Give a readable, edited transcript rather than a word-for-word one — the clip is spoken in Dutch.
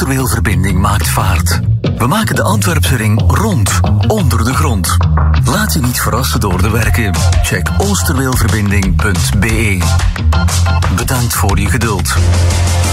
Oosterweelverbinding maakt vaart. We maken de Antwerpse ring rond, onder de grond. Laat je niet verrassen door de werken. Check oosterweelverbinding.be. Bedankt voor je geduld.